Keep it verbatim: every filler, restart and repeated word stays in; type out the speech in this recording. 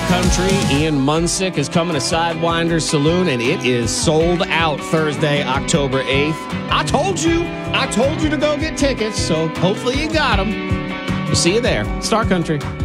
Country. Ian Munsick is coming to Sidewinder Saloon, and it is sold out Thursday, October eighth. I told you. I told you to go get tickets, so hopefully you got them. We'll see you there. Star Country.